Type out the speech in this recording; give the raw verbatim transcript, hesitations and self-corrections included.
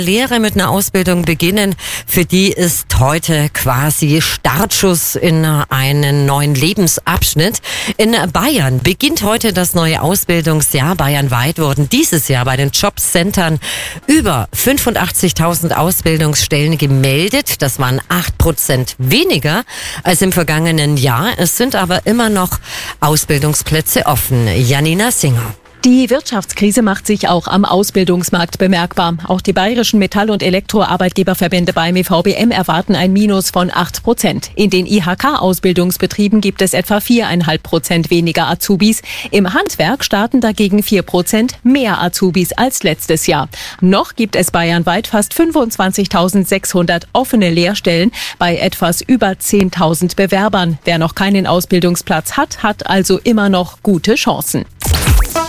Lehre mit einer Ausbildung beginnen, für die ist heute quasi Startschuss in einen neuen Lebensabschnitt. In Bayern beginnt heute das neue Ausbildungsjahr. Bayernweit wurden dieses Jahr bei den Jobcentern über fünfundachtzigtausend Ausbildungsstellen gemeldet. Das waren acht Prozent weniger als im vergangenen Jahr. Es sind aber immer noch Ausbildungsplätze offen. Janina Singer. Die Wirtschaftskrise macht sich auch am Ausbildungsmarkt bemerkbar. Auch die bayerischen Metall- und Elektroarbeitgeberverbände beim E V B M erwarten ein Minus von acht Prozent. In den I H K-Ausbildungsbetrieben gibt es etwa vier Komma fünf Prozent weniger Azubis. Im Handwerk starten dagegen vier Prozent mehr Azubis als letztes Jahr. Noch gibt es bayernweit fast fünfundzwanzigtausendsechshundert offene Lehrstellen bei etwas über zehntausend Bewerbern. Wer noch keinen Ausbildungsplatz hat, hat also immer noch gute Chancen.